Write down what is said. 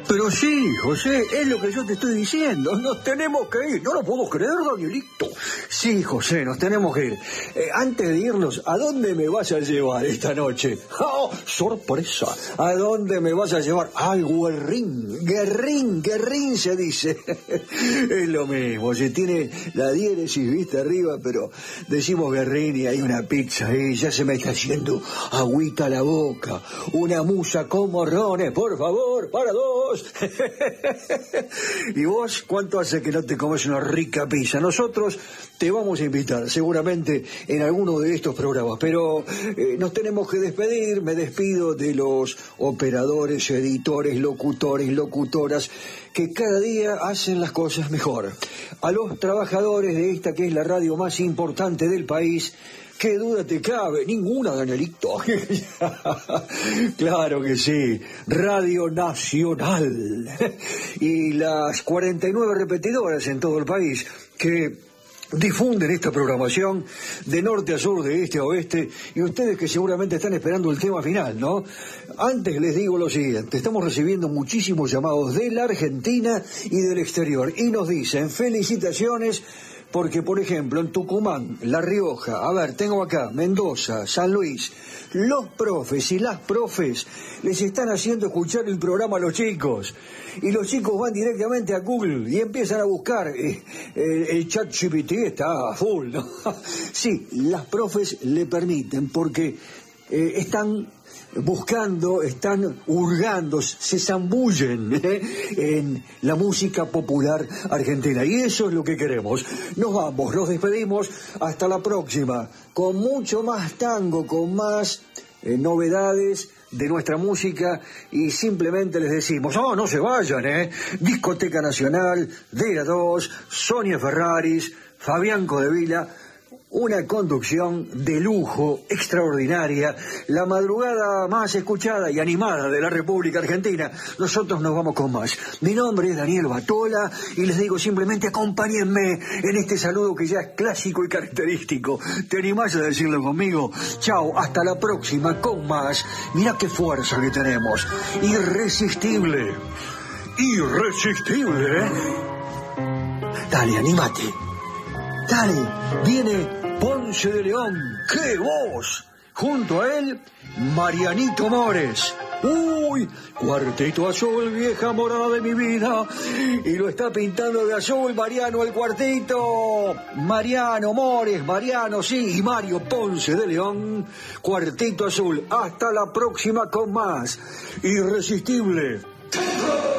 Pero sí, José, es lo que yo te estoy diciendo. Nos tenemos que ir. No lo puedo creer, Danielito. Sí, José, nos tenemos que ir. Antes de irnos, ¿a dónde me vas a llevar esta noche? ¡Oh, sorpresa! ¿A dónde me vas a llevar? Al Guerrín. Guerrín se dice. Es lo mismo, se tiene la diéresis vista arriba, pero decimos Guerrín y hay una pizza ahí. Ya se me está haciendo agüita a la boca. Una musa con morrones, por favor, para dos. ¿Y vos cuánto hace que no te comes una rica pizza? Nosotros te vamos a invitar seguramente en alguno de estos programas, pero nos tenemos que despedir. Me despido de los operadores, editores, locutores, locutoras que cada día hacen las cosas mejor. A los trabajadores de esta que es la radio más importante del país. ¿Qué duda te cabe? Ninguna, Danielito. Claro que sí. Radio Nacional. Y las 49 repetidoras en todo el país que difunden esta programación de norte a sur, de este a oeste, y ustedes que seguramente están esperando el tema final, ¿no? Antes les digo lo siguiente, estamos recibiendo muchísimos llamados de la Argentina y del exterior, y nos dicen felicitaciones, porque, por ejemplo, en Tucumán, La Rioja, a ver, tengo acá, Mendoza, San Luis, los profes y las profes les están haciendo escuchar el programa a los chicos. Y los chicos van directamente a Google y empiezan a buscar. El ChatGPT está a full, ¿no? Sí, las profes le permiten porque están buscando, están hurgando, se zambullen en la música popular argentina. Y eso es lo que queremos. Nos vamos, nos despedimos. Hasta la próxima. Con mucho más tango, con más novedades de nuestra música y simplemente les decimos, no se vayan, Discoteca Nacional, Dera 2, Sonia Ferraris, Fabián Codevila, una conducción de lujo, extraordinaria, la madrugada más escuchada y animada de la República Argentina. Nosotros nos vamos con más. Mi nombre es Daniel Batola y les digo simplemente acompáñenme en este saludo que ya es clásico y característico. ¿Te animás a decirlo conmigo? Chao, hasta la próxima con más. Mirá qué fuerza que tenemos. Irresistible. Irresistible, Dale, animate. Dale, viene Ponce de León, ¡qué voz! Junto a él, Marianito Mores. ¡Uy! Cuartito azul, vieja morada de mi vida. Y lo está pintando de azul Mariano el cuartito. Mariano Mores, Mariano, sí, y Mario Ponce de León. Cuartito azul. Hasta la próxima con más. Irresistible.